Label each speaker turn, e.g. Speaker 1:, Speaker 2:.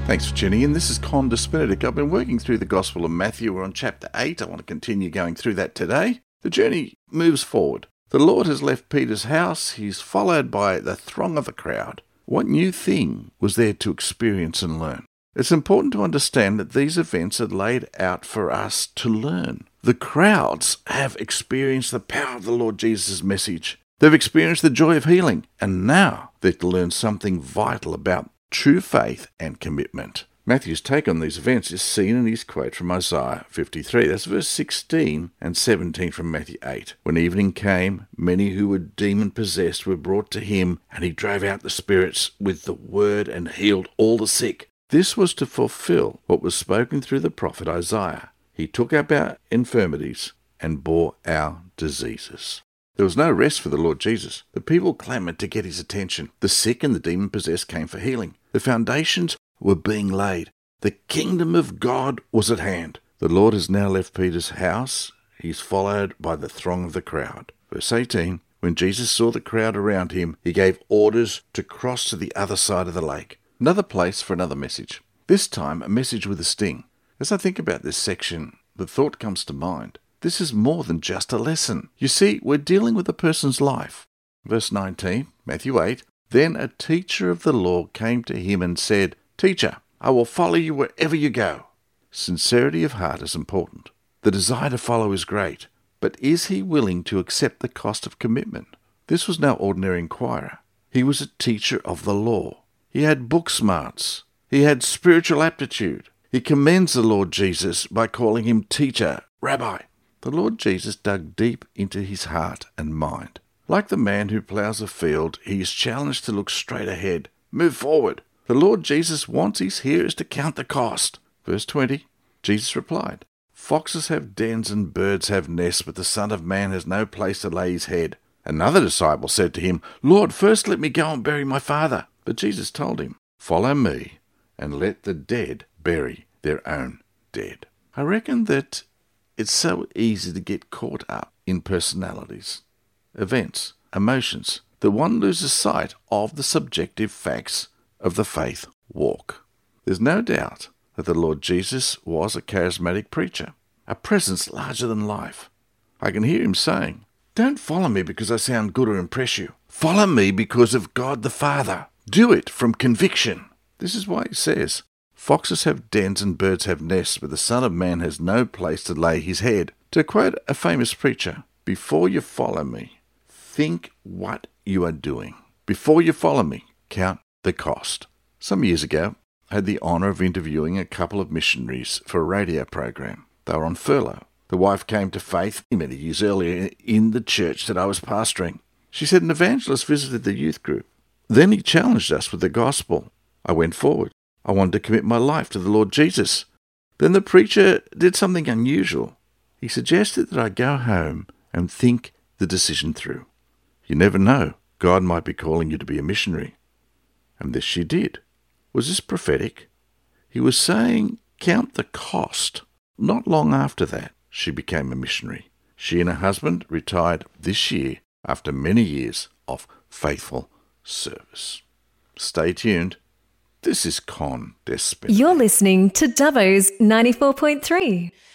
Speaker 1: Thanks for tuning in. This is Conda Benedict. I've been working through the Gospel of Matthew. We're on chapter 8. I want to continue going through that today. The journey moves forward. The Lord has left Peter's house. He's followed by the throng of the crowd. What new thing was there to experience and learn? It's important to understand that these events are laid out for us to learn. The crowds have experienced the power of the Lord Jesus' message. They've experienced the joy of healing, and now they're to learn something vital about true faith and commitment. Matthew's take on these events is seen in his quote from Isaiah 53. That's verse 16 and 17 from Matthew 8. When evening came, many who were demon-possessed were brought to him, and he drove out the spirits with the word and healed all the sick. This was to fulfill what was spoken through the prophet Isaiah. He took up our infirmities and bore our diseases. There was no rest for the Lord Jesus. The people clamoured to get his attention. The sick and the demon-possessed came for healing. The foundations were being laid. The kingdom of God was at hand. The Lord has now left Peter's house. He's followed by the throng of the crowd. Verse 18, when Jesus saw the crowd around him, he gave orders to cross to the other side of the lake. Another place for another message. This time, a message with a sting. As I think about this section, the thought comes to mind. This is more than just a lesson. You see, we're dealing with a person's life. Verse 19, Matthew 8, then a teacher of the law came to him and said, Teacher, I will follow you wherever you go. Sincerity of heart is important. The desire to follow is great. But is he willing to accept the cost of commitment? This was no ordinary inquirer. He was a teacher of the law. He had book smarts. He had spiritual aptitude. He commends the Lord Jesus by calling him teacher, rabbi. The Lord Jesus dug deep into his heart and mind. Like the man who ploughs a field, he is challenged to look straight ahead, move forward. The Lord Jesus wants his hearers to count the cost. Verse 20, Jesus replied, Foxes have dens and birds have nests, but the Son of Man has no place to lay his head. Another disciple said to him, Lord, first let me go and bury my father. But Jesus told him, Follow me, and let the dead bury their own dead. I reckon that it's so easy to get caught up in personalities, events, emotions, that one loses sight of the subjective facts of the faith walk. There's no doubt that the Lord Jesus was a charismatic preacher, a presence larger than life. I can hear him saying, Don't follow me because I sound good or impress you. Follow me because of God the Father. Do it from conviction. This is why he says, Foxes have dens and birds have nests, but the Son of Man has no place to lay his head. To quote a famous preacher, before you follow me, think what you are doing. Before you follow me, count the cost. Some years ago, I had the honour of interviewing a couple of missionaries for a radio program. They were on furlough. The wife came to faith many years earlier in the church that I was pastoring. She said an evangelist visited the youth group. Then he challenged us with the gospel. I went forward. I wanted to commit my life to the Lord Jesus. Then the preacher did something unusual. He suggested that I go home and think the decision through. You never know. God might be calling you to be a missionary. And this she did. Was this prophetic? He was saying, count the cost. Not long after that, she became a missionary. She and her husband retired this year after many years of faithful service. Stay tuned. This is Con Des Benedict.
Speaker 2: You're listening to Dubbo's 94.3.